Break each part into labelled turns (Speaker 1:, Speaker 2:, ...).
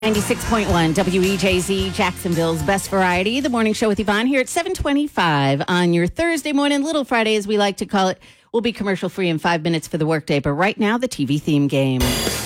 Speaker 1: 96.1 WEJZ, Jacksonville's best variety. The morning show with Yvonne here at 7:25 on your Thursday morning, Little Friday as we like to call it. We'll be commercial free in 5 minutes for the workday, but right now the TV theme game.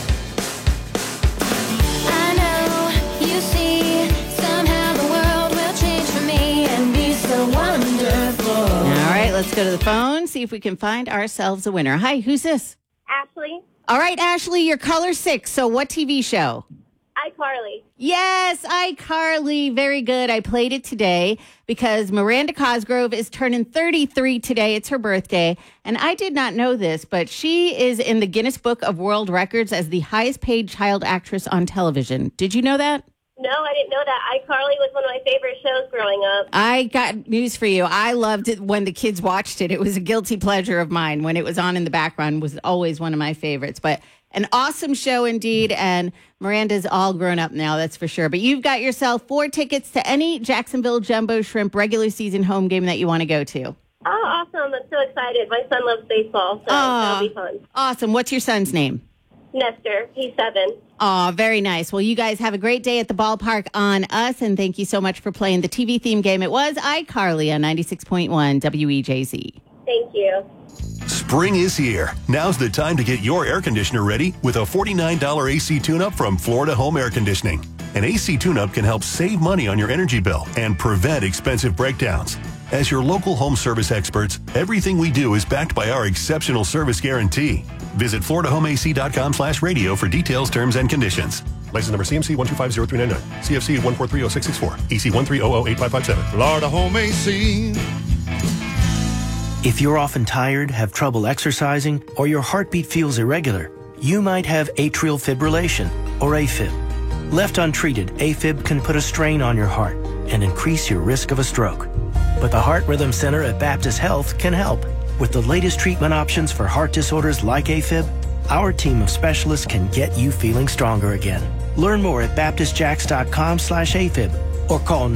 Speaker 2: I know, you see, somehow the world will change for me and be so wonderful.
Speaker 1: All right, let's go to the phone, see if we can find ourselves a winner. Hi, who's this?
Speaker 3: Ashley.
Speaker 1: All right, Ashley, you're color 6, so what TV show?
Speaker 3: iCarly.
Speaker 1: Yes, iCarly. Very good. I played it today because Miranda Cosgrove is turning 33 today. It's her birthday. And I did not know this, but she is in the Guinness Book of World Records as the highest paid child actress on television. Did you know that?
Speaker 3: No, I didn't know that. iCarly was one of my favorite shows growing up.
Speaker 1: I got news for you. I loved it when the kids watched it. It was a guilty pleasure of mine. When it was on in the background, it was always one of my favorites. But an awesome show indeed, and Miranda's all grown up now, that's for sure. But you've got yourself 4 tickets to any Jacksonville Jumbo Shrimp regular season home game that you want to go to.
Speaker 3: Oh, awesome. I'm so excited. My son loves baseball, so that'll be fun.
Speaker 1: Awesome. What's your son's name?
Speaker 3: Nestor. He's 7.
Speaker 1: Oh, very nice. Well, you guys have a great day at the ballpark on us, and thank you so much for playing the TV theme game. It was iCarly on 96.1 WEJZ.
Speaker 3: Thank you.
Speaker 4: Spring is here. Now's the time to get your air conditioner ready with a $49 AC tune-up from Florida Home Air Conditioning. An AC tune-up can help save money on your energy bill and prevent expensive breakdowns. As your local home service experts, everything we do is backed by our exceptional service guarantee. Visit FloridaHomeAC.com/radio for details, terms, and conditions. License number CMC 1250399. CFC 1430664. EC 13008557.
Speaker 5: Florida Home AC.
Speaker 6: If you're often tired, have trouble exercising, or your heartbeat feels irregular, you might have atrial fibrillation, or AFib. Left untreated, AFib can put a strain on your heart and increase your risk of a stroke. But the Heart Rhythm Center at Baptist Health can help. With the latest treatment options for heart disorders like AFib, our team of specialists can get you feeling stronger again. Learn more at baptistjacks.com/AFib. or call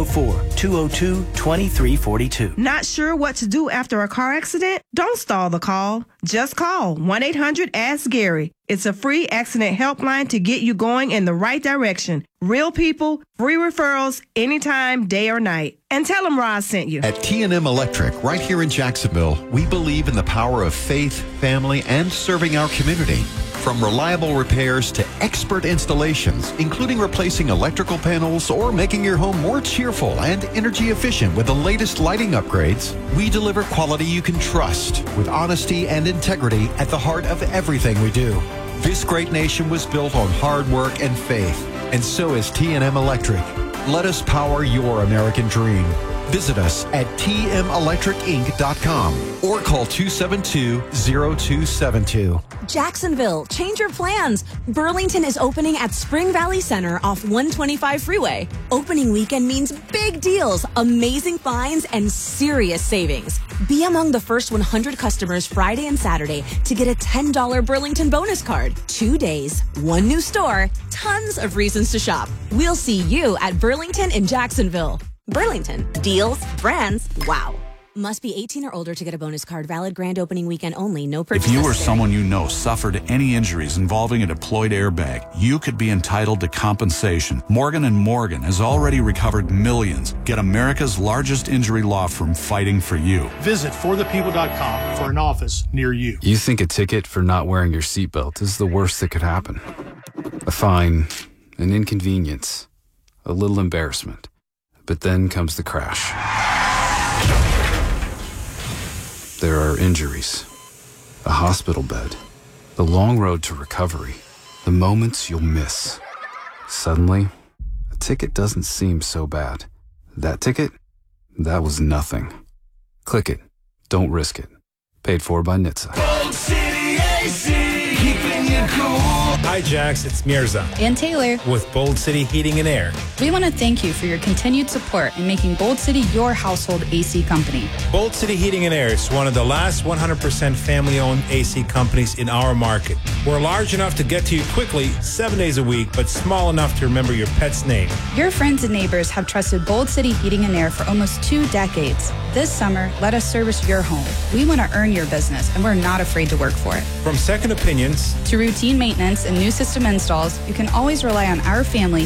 Speaker 6: 904-202-2342.
Speaker 7: Not sure what to do after a car accident? Don't stall the call. Just call 1-800-ASK-GARY. It's a free accident helpline to get you going in the right direction. Real people, free referrals, anytime, day or night. And tell them Roz sent you.
Speaker 8: At T&M Electric, right here in Jacksonville, we believe in the power of faith, family, and serving our community. From reliable repairs to expert installations, including replacing electrical panels or making your home more cheerful and energy efficient with the latest lighting upgrades, we deliver quality you can trust with honesty and integrity at the heart of everything we do. This great nation was built on hard work and faith, and so is T&M Electric. Let us power your American dream. Visit us at tmelectricinc.com or call 272-0272.
Speaker 9: Jacksonville, change your plans. Burlington is opening at Spring Valley Center off 125 Freeway. Opening weekend means big deals, amazing finds, and serious savings. Be among the first 100 customers Friday and Saturday to get a $10 Burlington bonus card. 2 days, 1 new store, tons of reasons to shop. We'll see you at Burlington in Jacksonville. Burlington. Deals, brands, wow. Must be 18 or older to get a bonus card. Valid grand opening weekend only. No purchase
Speaker 10: If you or
Speaker 9: necessary.
Speaker 10: someone you know suffered any injuries involving a deployed airbag, you could be entitled to compensation. Morgan & Morgan has already recovered millions. Get America's largest injury law firm fighting for you.
Speaker 11: Visit forthepeople.com for an office near you.
Speaker 12: You think a ticket for not wearing your seatbelt is the worst that could happen. A fine, an inconvenience, a little embarrassment. But then comes the crash. There are injuries, a hospital bed, the long road to recovery, the moments you'll miss. Suddenly, a ticket doesn't seem so bad. That ticket? That was nothing. Click it. Don't risk it. Paid for by NHTSA.
Speaker 5: Bold City AC, keeping you cool.
Speaker 13: Hi, Jax. It's Mirza.
Speaker 14: And Taylor.
Speaker 13: With Bold City Heating and Air.
Speaker 14: We want to thank you for your continued support in making Bold City your household AC company.
Speaker 13: Bold City Heating and Air is one of the last 100% family-owned AC companies in our market. We're large enough to get to you quickly 7 days a week, but small enough to remember your pet's name.
Speaker 14: Your friends and neighbors have trusted Bold City Heating and Air for almost 2 decades. This summer, let us service your home. We want to earn your business, and we're not afraid to work for it.
Speaker 13: From second opinions
Speaker 14: to routine maintenance and new system installs, you can always rely on our family